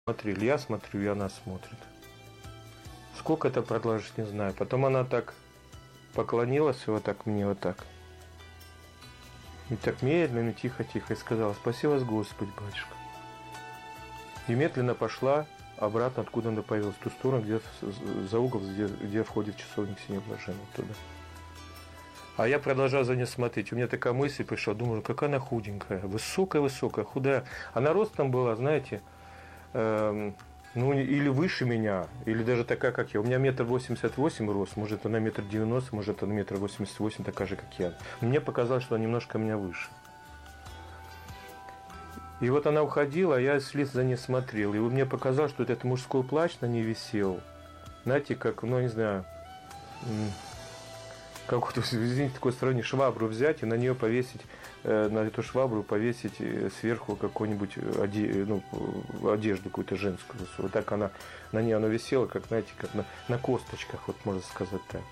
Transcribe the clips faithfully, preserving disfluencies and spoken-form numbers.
смотрели. Я смотрю, и она смотрит. Сколько это продолжится, не знаю. Потом она так поклонилась, вот так мне, вот так. И так медленно, тихо-тихо, и сказала: «Спаси вас, Господи, батюшка». И медленно пошла обратно, откуда она появилась, в ту сторону, где, за угол, где, где входит часовня Ксении Блаженной, туда. А я продолжал за ней смотреть. У меня такая мысль пришла, думаю, какая она худенькая, высокая-высокая, худая. Она ростом была, знаете, эм, ну, или выше меня, или даже такая, как я. У меня метр восемьдесят восемь рост, может, она метр девяносто, может, она метр восемьдесят восемь, такая же, как я. Мне показалось, что она немножко меня выше. И вот она уходила, а я слез за ней смотрел. И мне показалось, что этот мужской плащ на ней висел. Знаете, как, ну, не знаю, как вот, извините, такое сравнение, швабру взять и на нее повесить, на эту швабру повесить сверху какую-нибудь оде, ну, одежду какую-то женскую. Вот так она, на ней она висела, как, знаете, как на, на косточках, вот можно сказать так.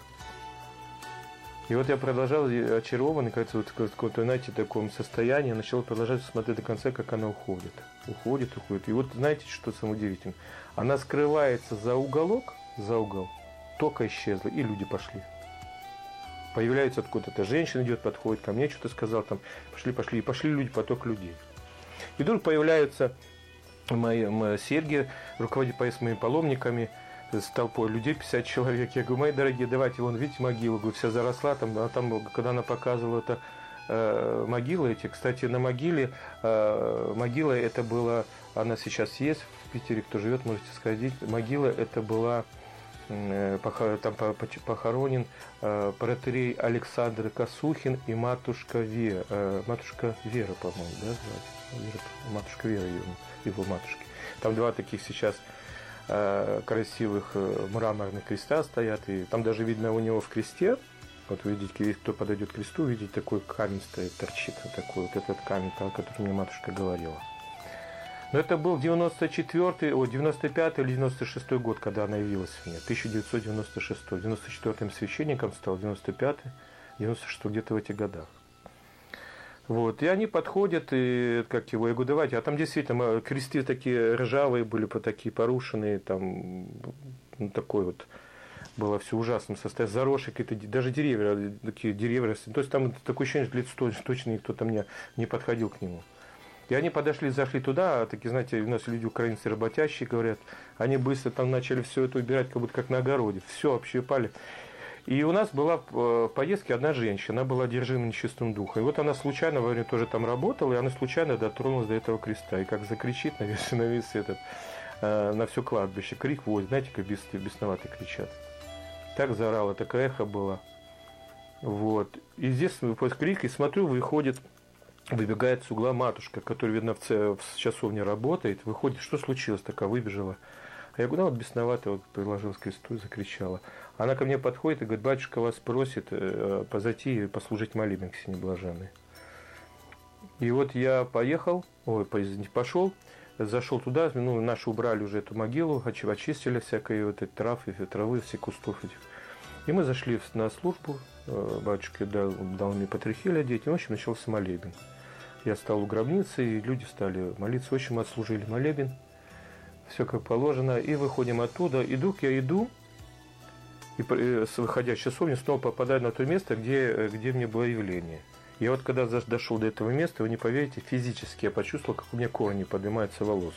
И вот я продолжал, очарованный, кажется, вот в каком-то, знаете, таком состоянии, начал продолжать смотреть до конца, как она уходит. Уходит, уходит. И вот знаете, что самое удивительное? Она скрывается за уголок, за угол, только исчезла, и люди пошли. Появляется откуда-то женщина идет, подходит ко мне, что-то сказал, там, пошли, пошли, и пошли люди, поток людей. И вдруг появляются мои, мои серьги, руководит поезд моими паломниками, с толпой людей, пятьдесят человек. Я говорю: мои дорогие, давайте, вон, видите, могилу, говорю, вся заросла, там, а там, когда она показывала это, э, могилы эти, кстати, на могиле, э, могила это была, она сейчас есть в Питере, кто живет, можете сходить, могила это была, э, там похоронен э, протоиерей Александр Косухин и матушка Вера, э, матушка Вера, по-моему, да, звать? Вера, матушка Вера, его, его матушки. Там два таких сейчас красивых мраморных креста стоят, и там даже видно у него в кресте, вот вы видите, кто подойдет к кресту, видите, такой камень стоит, торчит, такой вот этот камень, о котором мне матушка говорила. Но это был девяносто четвёртый, о, девяносто пятый или девяносто шестой год, когда она явилась мне, тысяча девятьсот девяносто шестой, в девяносто четвёртом священником стал, девяносто пятый, девяносто шестой, где-то в этих годах. Вот, и они подходят, и как его, я говорю, давайте, а там действительно кресты такие ржавые были, такие порушенные, там, ну, такой вот, было все в ужасном состоянии, заросшие какие-то, даже деревья, такие деревья, то есть там такое ощущение, что лет сто точно никто там не, не подходил к нему. И они подошли, зашли туда, а такие, знаете, у нас люди украинцы работящие, говорят, они быстро там начали все это убирать, как будто как на огороде, все общипали. И у нас была в поездке одна женщина, она была одержима нечистым духом. И вот она случайно, во время тоже там работала, и она случайно дотронулась до этого креста. И как закричит на весь, на весь этот, на все кладбище, крик вот, знаете, как бес, бесновато кричат. Так заорала, такое эхо было. Вот. И здесь после крика, и смотрю, выходит, выбегает с угла матушка, которая, видно, в, в часовне работает, выходит, что случилось, такая выбежала. А я говорю, да, вот бесновато, вот приложилась к кресту и закричала. Она ко мне подходит и говорит: батюшка вас просит э, позойти и послужить молебен Ксении Блаженной. И вот я поехал, ой, пошел, зашел туда, ну, наши убрали уже эту могилу, очистили всякие вот эти травы, травы, все кустов этих. И мы зашли на службу, э, батюшка дал, дал мне патрихиль одеть, и, в общем, начался молебен. Я стал у гробницы, и люди стали молиться, в общем, мы отслужили молебен. Все как положено, и выходим оттуда, и вдруг я иду, и, выходя из часовни, снова попадаю на то место, где, где мне было явление. Я вот когда дошел до этого места, вы не поверите, физически я почувствовал, как у меня корни поднимаются волос.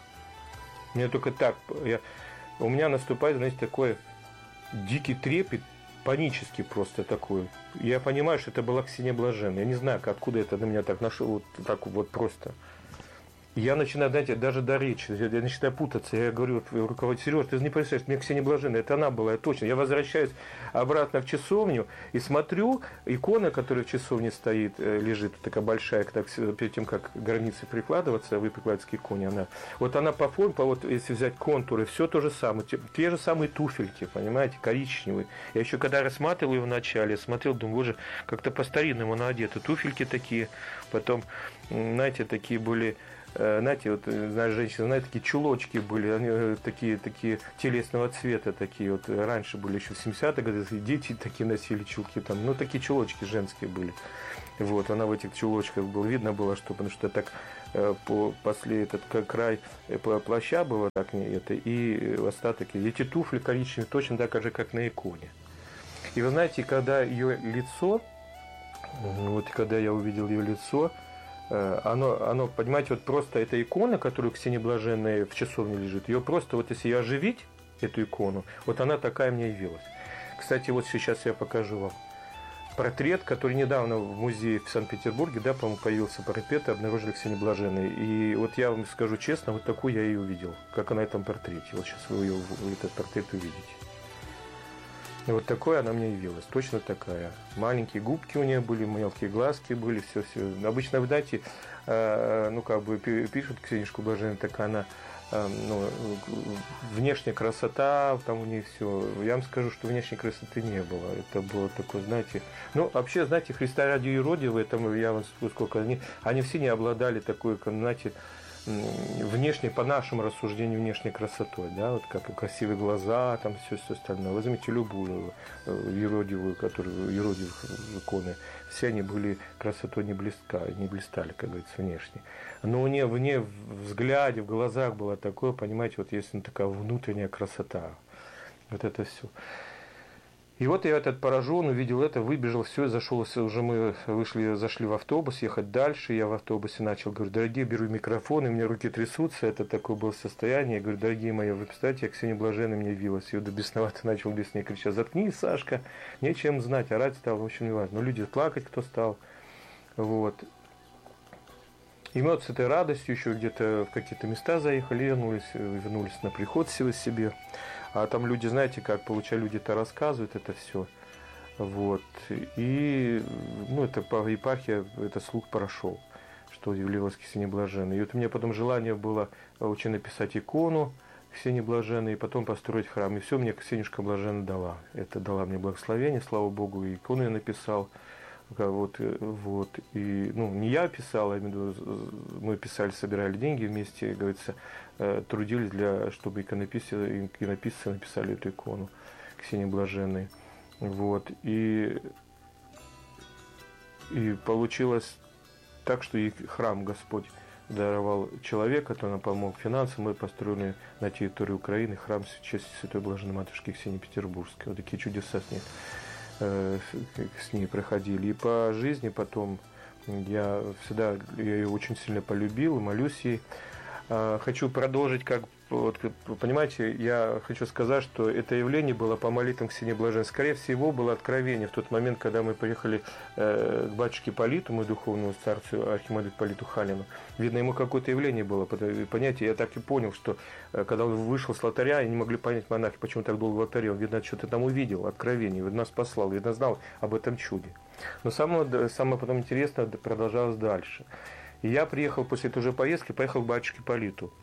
У меня только так, я, у меня наступает, знаете, такой дикий трепет, панический просто такой. Я понимаю, что это была Ксения Блаженная. Я не знаю, откуда это на меня так нашел, вот так вот просто. Я начинаю, знаете, даже до речи, я начинаю путаться. Я говорю руководителю: Сереж, ты не представляешь, мне Ксения Блаженная, это она была, точно. Я возвращаюсь обратно в часовню и смотрю, икона, которая в часовне стоит, лежит, такая большая, так, перед тем, как границы прикладываться, вы прикладываете к иконе, она, вот она по форме, по, вот, если взять контуры, все то же самое, те, те же самые туфельки, понимаете, коричневые. Я еще когда рассматривал ее вначале, смотрел, думаю, боже, как-то по-старинному она одета, туфельки такие, потом, знаете, такие были знаете, вот, знаешь, женщины, знаете, такие чулочки были, они такие, такие телесного цвета, такие вот, раньше были еще в семидесятых годах, дети такие носили чулки там, ну, такие чулочки женские были. Вот, она в этих чулочках была, видно было, что, потому что так по, после этот край плаща было так, это, и остаток, эти туфли коричневые, точно так же, как на иконе. И вы знаете, когда ее лицо, вот когда я увидел ее лицо, оно, оно, понимаете, вот просто эта икона, которую Ксения Блаженная в часовне лежит, ее просто, вот если ее оживить, эту икону, вот она такая мне явилась. Кстати, вот сейчас я покажу вам портрет, который недавно в музее в Санкт-Петербурге, да, по-моему, появился портрет, и обнаружили Ксению Блаженной. И вот я вам скажу честно, вот такую я и увидел, как на этом портрете. Вот сейчас вы, ее, вы этот портрет увидите. И вот такой она мне явилась, точно такая. Маленькие губки у нее были, мелкие глазки были, все-все. Обычно, вы знаете, ну, как бы пишут Ксенишку Блаженную, так она, ну, внешняя красота, там у нее все. Я вам скажу, что внешней красоты не было. Это было такое, знаете, ну, вообще, знаете, Христа ради Иродия в этом, я вам скажу, сколько они, они все не обладали такой, знаете, внешне, по нашему рассуждению, внешней красотой, да, вот как красивые глаза, там все, все остальное. Возьмите любую юродивую, которую юродивых иконы, все они были красотой не близка, не блистали, как говорится, внешне. Но у нее, в ней, в взгляде, в глазах было такое, понимаете, вот есть такая внутренняя красота. Вот это все. И вот я этот поражен, увидел это, выбежал, все, зашел, уже мы вышли, зашли в автобус, ехать дальше, я в автобусе начал, говорю, дорогие, беру микрофон, и у меня руки трясутся, это такое было состояние, я говорю, дорогие мои, вы представляете, я Ксения Блаженная мне явилась, и вот бесновато начал без ней кричать, заткнись, Сашка, нечем знать, орать стал, в общем, не важно, но люди плакать кто стал, вот. И мы вот с этой радостью еще где-то в какие-то места заехали, вернулись, вернулись на приход себе. А там люди, знаете, как, получая люди-то рассказывают это все. Вот. И, ну, это по епархии, это слух прошел, что явилась Ксения Блаженная. И вот у меня потом желание было очень написать икону Ксении Блаженной, и потом построить храм. И все мне Ксенюшка Блаженная дала. Это дала мне благословение, слава Богу, и икону я написал. Вот, вот, и, ну, не я писал, а именно мы писали, собирали деньги вместе, говорится, трудились, для, чтобы иконописцы, иконописцы написали эту икону Ксении Блаженной. Вот, и, и получилось так, что и храм Господь даровал человек, который нам помог финансово. Мы построили на территории Украины храм в честь Святой Блаженной Матушки Ксении Петербургской. Вот такие чудеса с ней. с ней проходили. И по жизни потом я всегда я ее очень сильно полюбил, молюсь ей. Хочу продолжить, как, вот, понимаете, я хочу сказать, что это явление было по молитвам Ксении Блаженной. Скорее всего, было откровение в тот момент, когда мы приехали к батюшке Политу, мой духовному старцу, архимандриту Политу Халину. Видно, ему какое-то явление было. Понимаете, я так и понял, что когда он вышел с алтаря, и не могли понять монахи, почему так долго в алтаре. Он, видно, что-то там увидел, откровение, видно, нас послал, видно, знал об этом чуде. Но самое, самое потом интересное продолжалось дальше. И я приехал после той же поездки, поехал к батюшке Политу.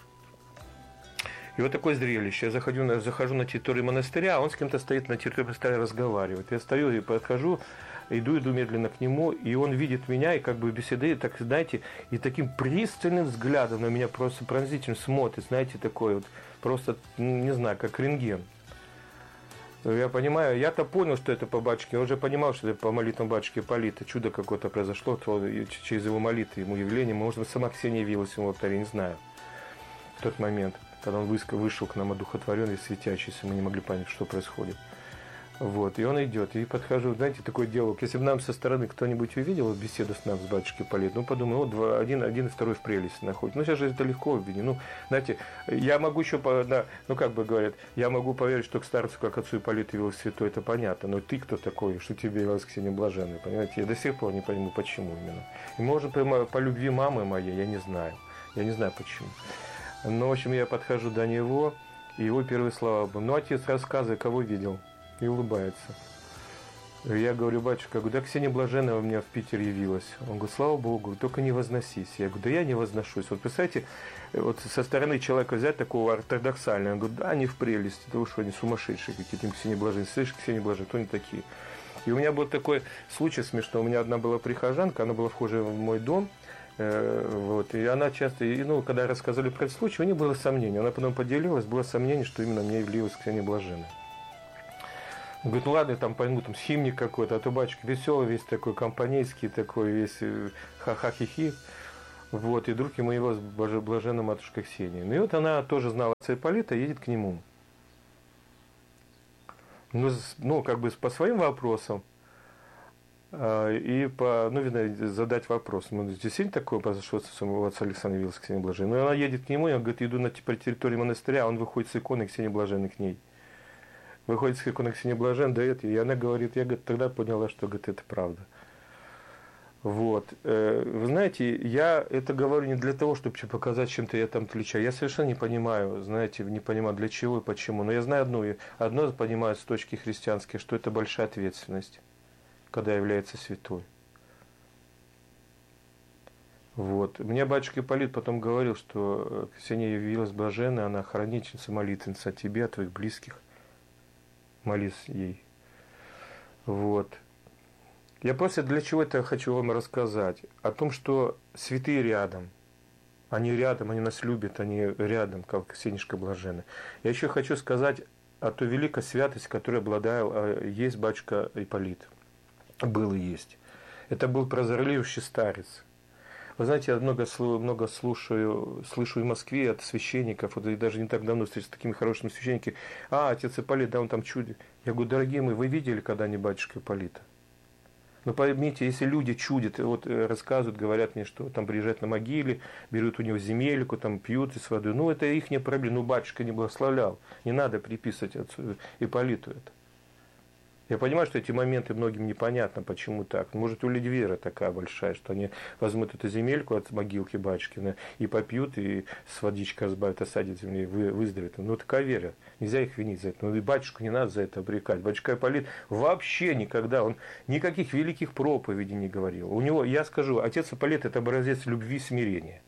И вот такое зрелище. Я захожу, захожу на территорию монастыря, а он с кем-то стоит на территории монастыря, разговаривает. Я стою и подхожу, иду, иду медленно к нему, и он видит меня, и как бы беседует, так, знаете, и таким пристальным взглядом на меня просто пронзительно смотрит, знаете, такой вот, просто, не знаю, как рентген. Я понимаю, я-то понял, что это по батюшке, я уже понимал, что это по молитвам батюшки Полита, чудо какое-то произошло, через его молитвы, ему явление, может быть, сама Ксения явилась ему в алтаре, не знаю, в тот момент, когда он вышел к нам одухотворенный, светящийся, мы не могли понять, что происходит. Вот, и он идет, и подхожу, знаете, такой диалог. Если бы нам со стороны кто-нибудь увидел беседу с нами, с батюшкой Политом, ну, подумаю, вот два, один, один и второй в прелести находится. Ну, сейчас же это легко увидеть. Ну, знаете, я могу еще, да, ну, как бы говорят, я могу поверить, что к старцу, как отцу Ипполиту явился святой, это понятно, но ты кто такой, что тебе явилась Ксения Блаженная, понимаете? Я до сих пор не пойму, почему именно. И, может, по, по любви мамы моей, я не знаю, я не знаю, почему. Но, в общем, я подхожу до него, и его первые слова были, ну, отец, рассказывай, кого видел? И улыбается. Я говорю, батюшка, да Ксения Блаженная у меня в Питере явилась. Он говорит, слава Богу, только не возносись. Я говорю, да я не возношусь. Вот представляете, вот со стороны человека взять такого ортодоксального, он говорит, да, они в прелести, да вы что, они сумасшедшие какие-то, Ксения Блаженная, слышишь, Ксения Блаженная, кто они такие? И у меня был такой случай смешной, у меня одна была прихожанка, она была вхожая в мой дом, Вот. И она часто, и, ну, когда рассказывали про этот случай, у нее было сомнение. Она потом поделилась, было сомнение, что именно мне явилась Ксения Блаженная. Он говорит, ну ладно, я там пойму, там химник какой-то, а то батюшка веселый, весь такой компанейский, такой весь ха-ха-хи-хи. Вот, и вдруг ему явилась блаженная матушка Ксения. Ну и вот она тоже знала отца Ипполита, едет к нему. Ну, ну как бы по своим вопросам, и по, ну, видно, задать вопрос. Ну, действительно такое произошло с самого отца Александра явилась Ксения Блаженная. Ну, она едет к нему, и он говорит, иду на территорию монастыря, а он выходит с иконой Ксении Блаженной к ней. Выходит с иконой Ксении Блаженной, дает ей, и она говорит, я говорит, тогда поняла, что говорит, это правда. Вот. Вы знаете, я это говорю не для того, чтобы показать, чем-то я там отличаю. Я совершенно не понимаю, знаете, не понимаю, для чего и почему. Но я знаю одно, одно понимаю с точки христианской, что это большая ответственность, когда является святой. Вот. Мне батюшка Ипполит потом говорил, что Ксения явилась блаженной, она хранительница, молитвенница о тебе, о твоих близких. Молись ей. Вот. Я просто для чего это хочу вам рассказать? О том, что святые рядом. Они рядом, они нас любят, они рядом, как Ксенишка Блаженная. Я еще хочу сказать о той великой святости, которой обладал, есть батюшка Ипполит. Был и есть. Это был прозорливший старец. Вы знаете, я много, много слушаю, слышу и в Москве от священников, вот, и даже не так давно встречался с такими хорошими священниками. А, отец Ипполит, да он там чудит. Я говорю, дорогие мои, вы видели когда-нибудь батюшку Ипполита? Но поймите, если люди чудят, вот рассказывают, говорят мне, что там приезжают на могиле, берут у него земельку, там пьют с водой. Ну, это их проблема. Ну, батюшка не благословлял. Не надо приписывать отцу Ипполиту это. Я понимаю, что эти моменты многим непонятно, почему так. Может, у людей вера такая большая, что они возьмут эту земельку от могилки батюшкина и попьют, и с водичкой разбавят, осадят земли, и выздоровеют. Ну, такая вера. Нельзя их винить за это. Ну, и батюшку не надо за это обрекать. Батюшка Ипполит вообще никогда, он никаких великих проповедей не говорил. У него, я скажу, отец Ипполит – это образец любви и смирения.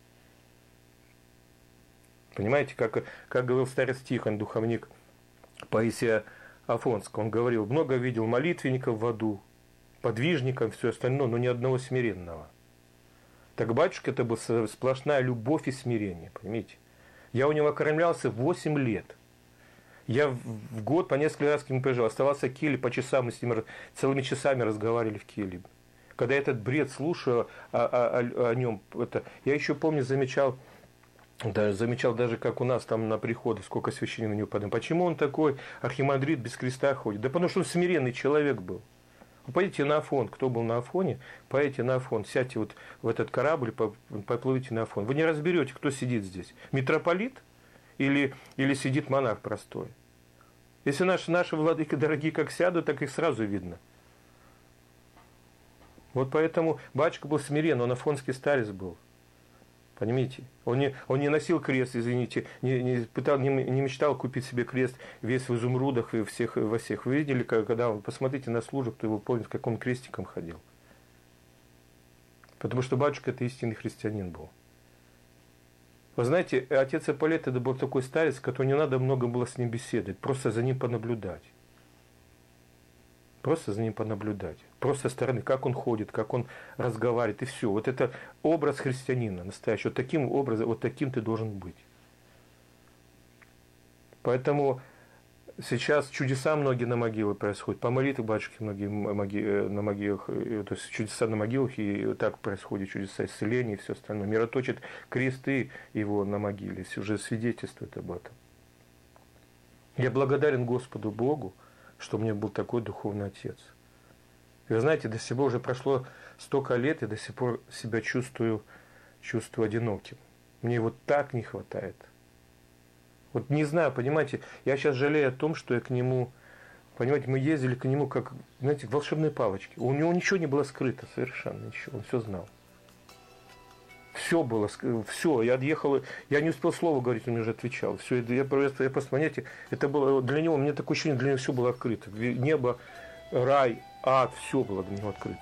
Понимаете, как, как говорил старец Тихон, духовник Паисия Афонского, он говорил, много видел молитвенников в аду, подвижников, все остальное, но ни одного смиренного. Так батюшка это была сплошная любовь и смирение, понимаете? Я у него окормлялся восемь лет. Я в год по несколько раз к нему приезжал, оставался в келье по часам, мы с ним целыми часами разговаривали в келье. Когда я этот бред слушаю о, о, о, о нем, это, я еще помню, замечал, да, замечал даже, как у нас там на приходы, сколько священников на него поднимают. Почему он такой архимандрит без креста ходит? Да потому что он смиренный человек был. Вы поедете на Афон, кто был на Афоне, поедете на Афон, сядьте вот в этот корабль, поплывите на Афон. Вы не разберете, кто сидит здесь, митрополит или, или сидит монах простой. Если наши, наши владыки дорогие как сядут, так их сразу видно. Вот поэтому батюшка был смирен, он афонский старец был. Понимаете? Он не, он не носил крест, извините, не, не, пытал, не, не мечтал купить себе крест весь в изумрудах и всех, во всех. Вы видели, когда он, посмотрите на службу, кто его помнит, как он крестиком ходил. Потому что батюшка это истинный христианин был. Вы знаете, отец Ипполит это был такой старец, который не надо много было с ним беседовать, просто за ним понаблюдать. Просто за ним понаблюдать. Просто со стороны, как он ходит, как он разговаривает, и все. Вот это образ христианина настоящий. Вот таким образом, вот таким ты должен быть. Поэтому сейчас чудеса многие на могилы происходят. По молитве батюшки многие на могилах, то есть чудеса на могилах, и так происходят чудеса исцеления и все остальное. Мироточат кресты его на могиле, уже свидетельствует об этом. Я благодарен Господу Богу, что у меня был такой духовный отец. И вы знаете, до сих пор уже прошло столько лет, и до сих пор себя чувствую, чувствую одиноким. Мне его так не хватает. Вот не знаю, понимаете, я сейчас жалею о том, что я к нему, понимаете, мы ездили к нему как, знаете, волшебные палочки. У него ничего не было скрыто, совершенно ничего, он все знал. Все было, все, я отъехал, я не успел слова говорить, он мне уже отвечал. Все, я просто, я просто, понимаете, это было для него, мне такое ощущение, для него все было открыто. Небо, рай, ад, все было для него открыто.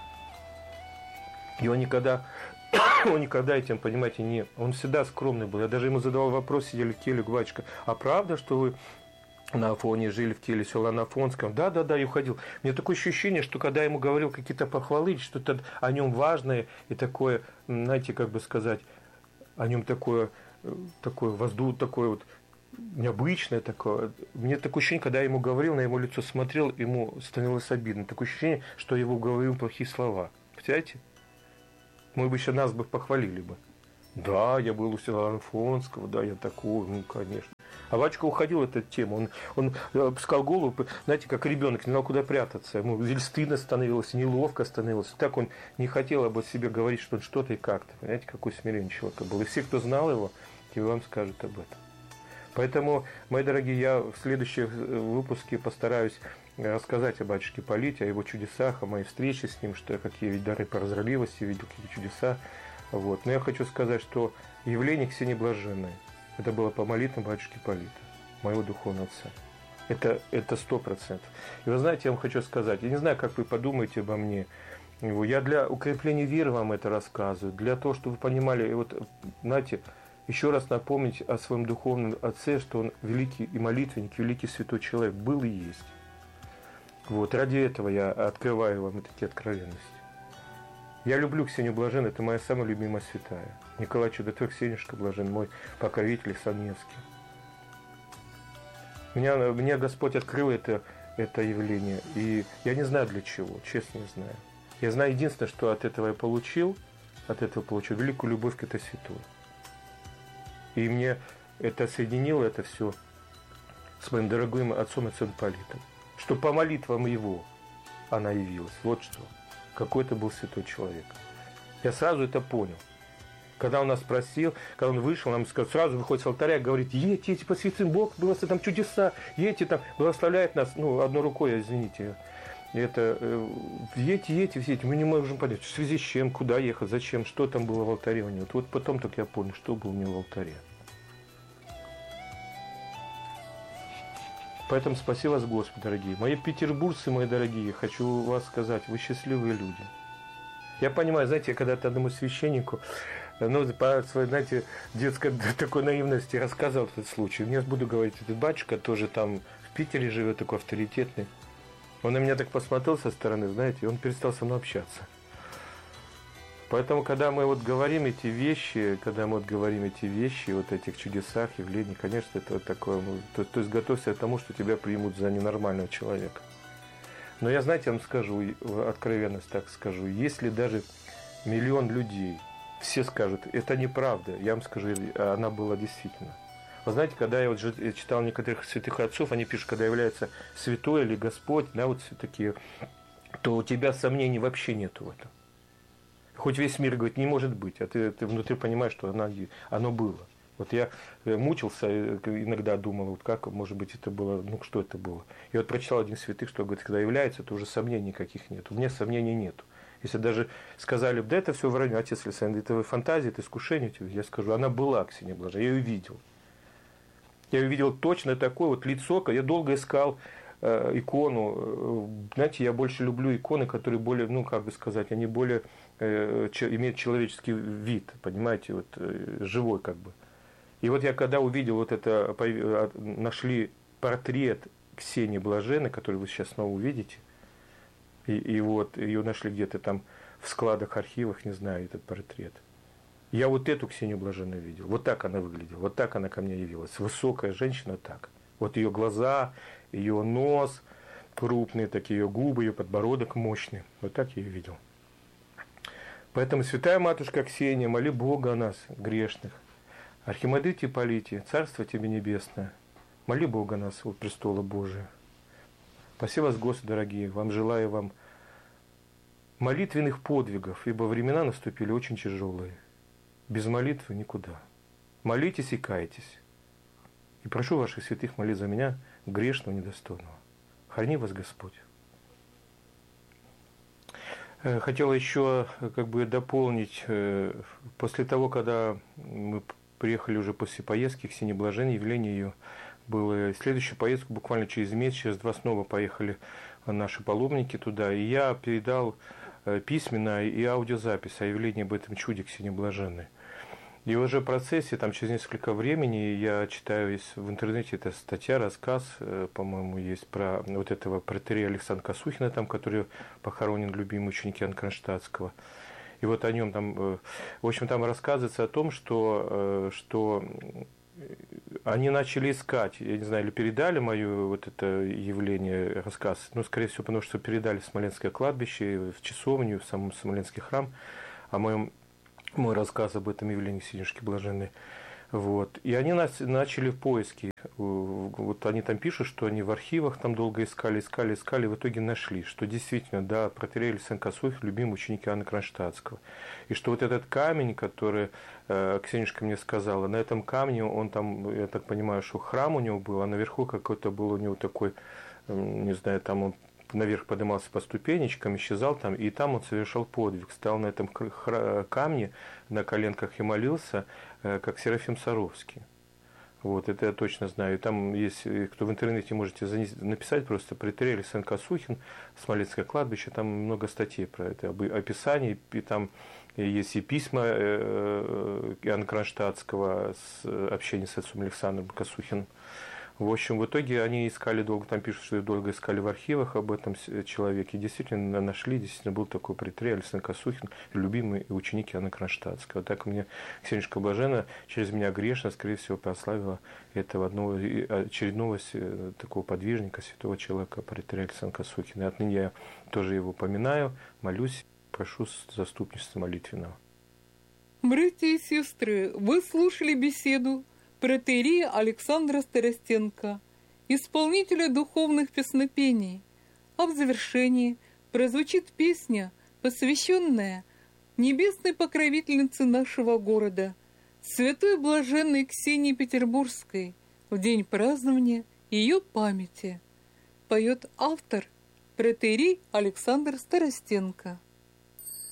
И он никогда, он никогда этим, понимаете, не, он всегда скромный был. Я даже ему задавал вопрос, сидели в келе, батюшка, а правда, что вы на Афоне жили в теле села на Афонском. Да, да, да, и уходил. У меня такое ощущение, что когда я ему говорил какие-то похвалы, что-то о нем важное и такое, знаете, как бы сказать, о нем такое, такое воздух, такое вот необычное такое. Мне такое ощущение, когда я ему говорил, на его лицо смотрел, ему становилось обидно. Такое ощущение, что я его говорил плохие слова. Представляете? Мы бы еще нас бы похвалили бы. Да, я был у села Афонского, да, я такой, ну, конечно. А батюшка уходил от этой темы, он, он опускал голову, знаете, как ребенок, не знал, куда прятаться. Ему или стыдно становилось, неловко становилось. Так он не хотел об себе говорить, что он что-то и как-то. Понимаете, какой смиренный человек был. И все, кто знал его, те вам скажут об этом. Поэтому, мои дорогие, я в следующем выпуске постараюсь рассказать о батюшке Ипполите, о его чудесах, о моей встрече с ним, что я какие дары прозорливости видел, какие чудеса. Вот. Но я хочу сказать, что явление Ксении Блаженной — это было по молитвам батюшки Ипполита, моего духовного отца. Это, это сто процентов. И вы знаете, я вам хочу сказать, я не знаю, как вы подумаете обо мне. Я для укрепления веры вам это рассказываю, для того, чтобы вы понимали, вот, знаете, еще раз напомнить о своем духовном отце, что он великий и молитвенник, великий святой человек, был и есть. Вот, ради этого я открываю вам такие откровенности. Я люблю Ксению Блаженную, это моя самая любимая святая. Николай Чудотворец, Ксенюшка Блажен, мой покровитель Саневский. Меня, мне Господь открыл это, это явление, и я не знаю для чего, честно не знаю. Я знаю единственное, что от этого я получил, от этого получил великую любовь к этой святой. И мне это соединило, это все с моим дорогим отцом, отцом Ипполитом, что по молитвам его она явилась. Вот что. Какой это был святой человек. Я сразу это понял. Когда он нас спросил, когда он вышел, нам сказал, сразу выходит с алтаря и говорит: едьте, едьте по святым, Бог, было там чудеса, едьте там, благословляет нас, ну, одной рукой, извините, это, едьте, едьте, едьте, мы не можем понять, в связи с чем, куда ехать, зачем, что там было в алтаре у него. Вот потом только я понял, что было у него в алтаре. Поэтому спаси вас, Господи, дорогие. Мои петербуржцы, мои дорогие, хочу вас сказать, вы счастливые люди. Я понимаю, знаете, я когда-то одному священнику, ну, по своей, знаете, детской такой наивности рассказывал этот случай. Я буду говорить, этот батюшка тоже там в Питере живет, такой авторитетный. Он на меня так посмотрел со стороны, знаете, и он перестал со мной общаться. Поэтому, когда мы вот говорим эти вещи, когда мы вот говорим эти вещи, вот этих чудесах, явлений, конечно, это вот такое, ну, то, то есть готовься к тому, что тебя примут за ненормального человека. Но я, знаете, я вам скажу, откровенность так скажу, если даже миллион людей, все скажут, это неправда, я вам скажу, она была действительно. Вы знаете, когда я вот читал некоторых святых отцов, они пишут, когда является святой или Господь, да, вот все такие, то у тебя сомнений вообще нету в этом. Хоть весь мир говорит, не может быть, а ты, ты внутри понимаешь, что оно, оно было. Вот я мучился, иногда думал, вот как, может быть, это было, ну что это было. И вот прочитал один святых, что говорит, когда является, то уже сомнений никаких нет. У меня сомнений нету. Если даже сказали, да это все вранье, отец Александр, это фантазия, это искушение, я скажу, она была, Ксения Блаженная, я ее видел. Я ее видел точно такое вот лицо, я долго искал э, икону. Знаете, я больше люблю иконы, которые более, ну как бы сказать, они более э, че, имеют человеческий вид, понимаете, вот э, живой как бы. И вот я когда увидел вот это, нашли портрет Ксении Блаженной, который вы сейчас снова увидите, и, и вот ее нашли где-то там в складах, архивах, не знаю, этот портрет. Я вот эту Ксению Блаженную видел, вот так она выглядела, вот так она ко мне явилась, высокая женщина так. Вот ее глаза, ее нос крупные, такие ее губы, ее подбородок мощный, вот так я ее видел. Поэтому, святая матушка Ксения, моли Бога о нас, грешных. Архимандрите Ипполите, Царство тебе небесное, моли Бога о нас, от престола Божия. Спаси вас, Господи, дорогие, вам желаю вам молитвенных подвигов, ибо времена наступили очень тяжелые. Без молитвы никуда. Молитесь и кайтесь. И прошу ваших святых молить за меня, грешного, недостойного. Храни вас Господь. Хотел еще как бы дополнить, после того, когда мы приехали уже после поездки к Ксении Блаженной, явление ее было. Следующую поездку буквально через месяц, через два снова поехали наши паломники туда, и я передал письменно и аудиозапись о явлении об этом чуде Ксении Блаженной. И уже в процессе, там через несколько времени, я читаю есть в интернете, это статья, рассказ, по-моему, есть про вот этого протерея Александра Косухина, там, который похоронен, любимый ученик Иоанна Кронштадтского. И вот о нем там, в общем, там рассказывается о том, что, что они начали искать, я не знаю, или передали мое вот это явление, рассказ, ну, скорее всего, потому что передали в Смоленское кладбище, в часовню, в самом Смоленский храм, о моем мой рассказ об этом явлении Синюшки Блаженной. Вот. И они начали в поиски. Вот они там пишут, что они в архивах там долго искали, искали, искали, в итоге нашли, что действительно, да, протерей Александр Косухин, любимый ученик Иоанна Кронштадтского. И что вот этот камень, который э, Ксенюшка мне сказала, на этом камне, он там, я так понимаю, что храм у него был, а наверху какой-то был у него такой, не знаю, там он наверх поднимался по ступенечкам, исчезал там, и там он совершал подвиг, стал на этом камне на коленках и молился, как Серафим Саровский. Вот, это я точно знаю. И там есть, кто в интернете можете написать просто протерей Александр Косухин, Смоленское кладбище, там много статей про это, описаний, и там есть и письма Иоанна Кронштадтского с общения с отцом Александром Косухиным. В общем, в итоге они искали долго, там пишут, что долго искали в архивах об этом человеке. И действительно нашли, действительно был такой протерей Александр Косухин, любимый ученик Иоанна Кронштадтского. Так мне Ксенюшка Блаженная через меня грешно, скорее всего, прославила этого одного очередного такого подвижника, святого человека, протерея Александра Косухина. И отныне я тоже его поминаю, молюсь, прошу заступничества молитвенного. Братья и сестры, вы слушали беседу протерея Александра Старостенко, исполнителя духовных песнопений. А в завершении прозвучит песня, посвященная небесной покровительнице нашего города, святой блаженной Ксении Петербургской, в день празднования ее памяти. Поет автор протерей Александр Старостенко.